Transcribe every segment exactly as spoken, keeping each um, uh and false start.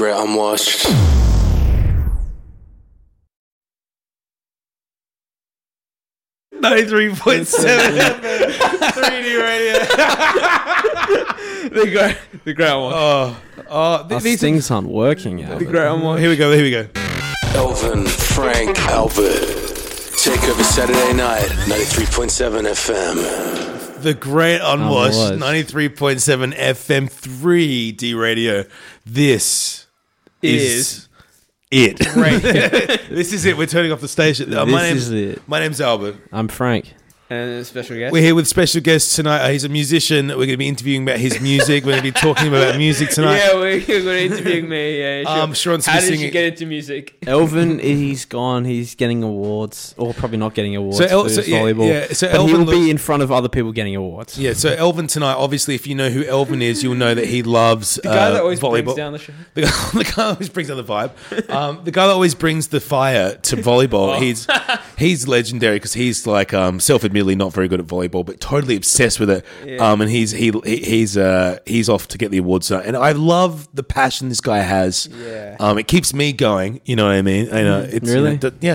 Great Unwashed. ninety-three point seven three D radio. The great, the great one. Oh, oh, th- Our these things aren't working. The great one. Here we go. Here we go. Elvin, Frank, Albert. Take over Saturday night, ninety-three point seven F M. The Great Unwashed, Unwashed. ninety-three point seven F M three D radio. This is, it. This is it. We're turning off the station. Uh, my This name's, is it. My name's Albert. I'm Frank. And a special guest. We're here with special guest tonight. Uh, he's a musician. We're going to be interviewing about his music. We're going to be talking about music tonight. Yeah, we're, you're going to interview me. Yeah, sure. Um, Sean's How did singing- you get into music? Elvin, he's gone. He's getting awards, or probably not getting awards So El- for so his yeah, volleyball. yeah, so but Elvin he'll looks- be in front of other people getting awards. Yeah, so Elvin tonight, obviously, if you know who Elvin is, you'll know that he loves The guy uh, that always volleyball. brings down the show. The guy, the guy that always brings down the vibe. Um, the guy that always brings the fire to volleyball. Oh. He's he's legendary because he's like um, self-admittedly not very good at volleyball, but totally obsessed with it. Yeah. Um, and he's he he- he's uh, he's off to get the awards tonight. And I love the passion this guy has. Yeah. Um, it keeps me going. You know what I mean? I know. It's, Really? you know, d- yeah.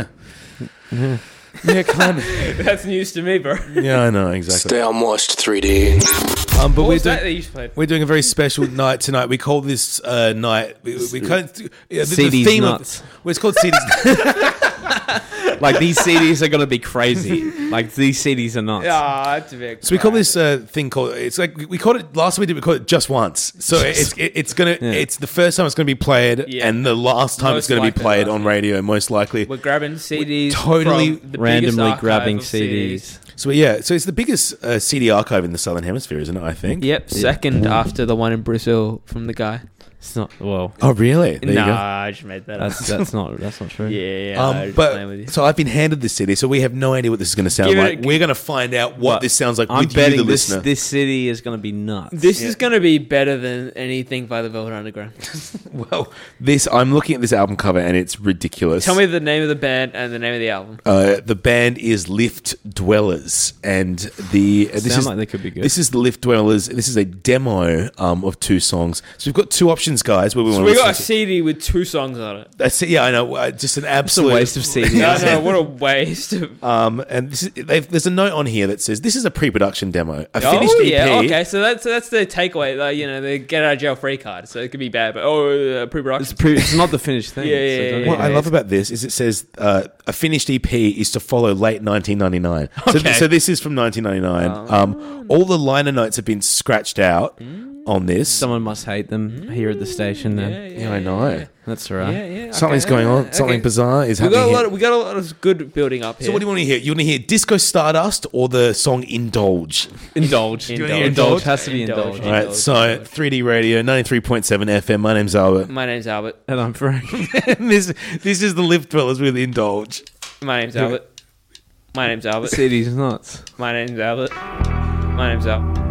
Yeah, kind of. That's news to me, bro. Yeah, I know exactly. Stay unwashed, three D. Um, but What we're was that doing, that you just played? we're doing a very special night tonight. We call this uh, night. We, we kind of, yeah, the, C the Ds theme nuts. of well, it's called C Ds. Like these C Ds are gonna be crazy. Like these C Ds are nuts. Yeah, it's a bit. So we call this uh, thing called. It's like we called it last time we did. We called it just once. So it's it, it's gonna. Yeah. It's the first time it's gonna be played, Yeah. and the last time Most it's gonna be likely played last on time. radio, most likely. We're grabbing C Ds. totally from the biggest Randomly archive grabbing of C Ds. So yeah, so it's the biggest uh, C D archive in the Southern Hemisphere, isn't it? I think. Yep, second after the one in Brazil from the guy. It's not. Well, Oh really? There you Nah, go. I just made that up. that's that's not that's not true. Yeah, yeah. I Um, was playing with but you. so I've been handed this C D, so we have no idea what this is going to sound Give it like. a- We're going to find out what But this sounds like I'm with you, betting the this listener. this city is gonna be nuts. This is going to be better than anything by the Velvet Underground. Well, this I'm looking at this album cover and it's ridiculous. Tell me the name of the band and the name of the album. Uh, the band is Lift Dwellers, and the uh, this Sound is like they could be good. This is the Lift Dwellers. This is a demo um, of two songs. So we've got two options, guys. Where we So want we to got a listen C D with two songs on it. to. That's it. Yeah, I know. Uh, just an It's a absolute waste of C Ds. No, no, what a waste of. Um, and this is, they've, there's a note on here that says this is a pre-production demo, a finished Oh E P. yeah, okay. So that's so that's the takeaway. Like, you know, the get out of jail free card. So it could be bad, but oh, uh, pre-production. It's, pre- it's not the finished thing. Yeah, yeah, don't- yeah, What I yeah. love about this is it says uh, a finished E P is to follow late nineteen ninety-nine. So, Okay. so this is from nineteen ninety-nine. Um, all the liner notes have been scratched out on this. Someone must hate them here at the station. Then Yeah, yeah, I know. that's all right. Yeah, yeah. Something's okay, going on. okay. Something bizarre is We happening got a here. lot. Of, we got a lot of good building up here. So what do you want to hear? You want to hear Disco Stardust or the song Indulge? Indulge. you wanna hear Indulge Indulge? has to be Indulge. indulged. All right, Indulge, so Indulge. three D Radio, ninety-three point seven F M. My name's Albert. My name's Albert. And I'm Frank. And this, this is the Lift Dwellers with Indulge. My name's Albert. My name's Albert. City's nuts. My name's Albert. My name's Albert.